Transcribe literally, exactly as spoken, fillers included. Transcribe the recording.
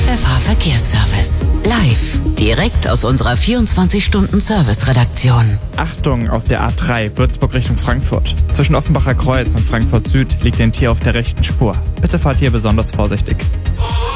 F F H Verkehrsservice. Live, direkt aus unserer vierundzwanzig-Stunden-Service-Redaktion. Achtung auf der A drei, Würzburg Richtung Frankfurt. Zwischen Offenbacher Kreuz und Frankfurt Süd liegt ein Tier auf der rechten Spur. Bitte fahrt hier besonders vorsichtig.